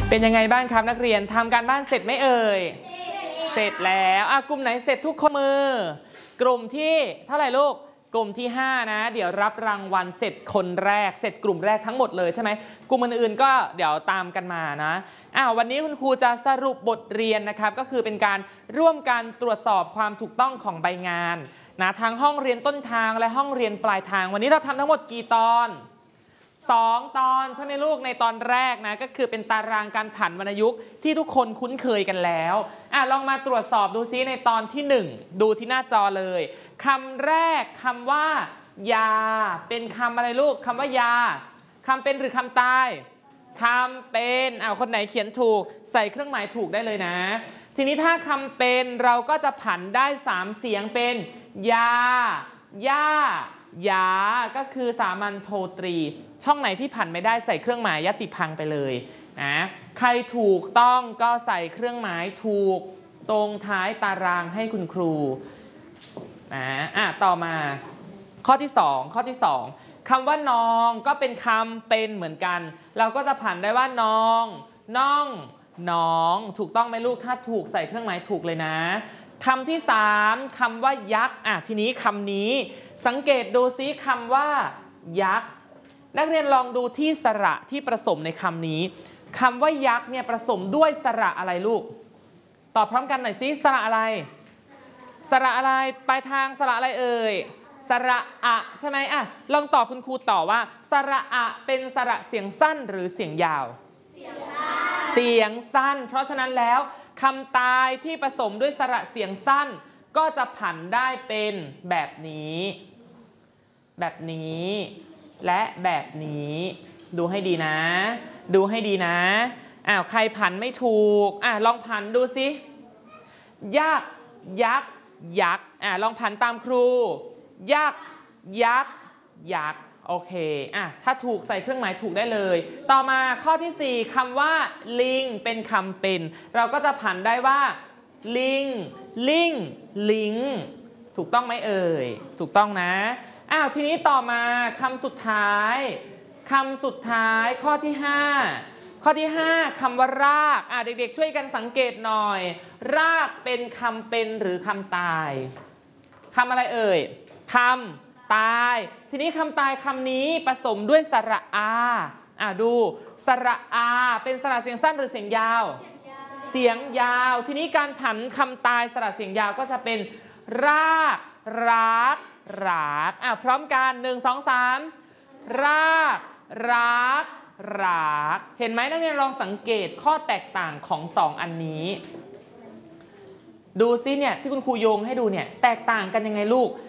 เป็นยังไงบ้างครับนักเรียนทำการบ้านเสร็จไหมเอ่ยเสร็จแล้วกลุ่มไหนเสร็จทุกคนมือกลุ่มที่เท่าไหร่ลูกกลุ่มที่5นะเดี๋ยวรับรางวัลเสร็จคนแรกเสร็จกลุ่มแรกทั้งหมดเลยใช่ไหมกลุ่มอื่นๆก็เดี๋ยวตามกันมานะวันนี้คุณครูจะสรุปบทเรียนนะครับก็คือเป็นการร่วมกันตรวจสอบความถูกต้องของใบงานนะทั้งห้องเรียนต้นทางและห้องเรียนปลายทางวันนี้เราทำทั้งหมดกี่ตอน2 ตอนใช่ไหมลูกในตอนแรกนะก็คือเป็นตารางการผันวรรณยุกต์ที่ทุกคนคุ้นเคยกันแล้วลองมาตรวจสอบดูซิในตอนที่1ดูที่หน้าจอเลยคำแรกคำว่ายาเป็นคำอะไรลูกคำว่ายาคำเป็นหรือคำตายคำเป็นคนไหนเขียนถูกใส่เครื่องหมายถูกได้เลยนะทีนี้ถ้าคำเป็นเราก็จะผันได้3เสียงเป็นยาย่ายาก็คือสามัญโทตรีช่องไหนที่ผันไม่ได้ใส่เครื่องหมายยติพังไปเลยนะใครถูกต้องก็ใส่เครื่องหมายถูกตรงท้ายตารางให้คุณครูต่อมาข้อที่2คำว่าน้องก็เป็นคำเป็นเหมือนกันเราก็จะผันได้ว่าน้องน้องน้องถูกต้องไหมลูกถ้าถูกใส่เครื่องหมายถูกเลยนะคำที่3คำว่ายักษ์ทีนี้คำนี้สังเกตดูซิคำว่ายักษ์นักเรียนลองดูที่สระที่ผสมในคำนี้คำว่ายักษ์เนี่ยผสมด้วยสระอะไรลูกตอบพร้อมกันหน่อยซิสระอะไรสระอะไรปลายทางสระอะไรเอ่ยสระอะใช่ไหมลองตอบคุณครูต่อว่าสระอะเป็นสระเสียงสั้นหรือเสียงยาวเสียงสั้นเพราะฉะนั้นแล้วคำตายที่ผสมด้วยสระเสียงสั้นก็จะผันได้เป็นแบบนี้แบบนี้และแบบนี้ดูให้ดีนะดูให้ดีนะใครผันไม่ถูกลองผันดูสิยักษ์ยักษ์ยักษ์ลองผันตามครูยักษ์ยักษ์ยักษ์โอเคถ้าถูกใส่เครื่องหมายถูกได้เลยต่อมาข้อที่4คำว่าลิงเป็นคำเป็นเราก็จะผันได้ว่าลิงลิงลิงถูกต้องไหมเอ่ยถูกต้องนะทีนี้ต่อมาคำสุดท้ายข้อที่5คำว่ารากเด็กๆช่วยกันสังเกตหน่อยรากเป็นคำเป็นหรือคำตายคำอะไรเอ่ยคำตายทีนี้คำตายคำนี้ผสมด้วยสระอาดูสระอาเป็นสระเสียงสั้นหรือเสียงยาวเสียงยาวทีนี้การผันคำตายสระเสียงยาวก็จะเป็นรากรักรากพร้อมกัน1 2 3รากรักรากเห็นไหมนักเรียนลองสังเกตข้อแตกต่างของ2อันนี้ดูซิเนี่ยที่คุณครูโยงให้ดูเนี่ยแตกต่างกันยังไงลูก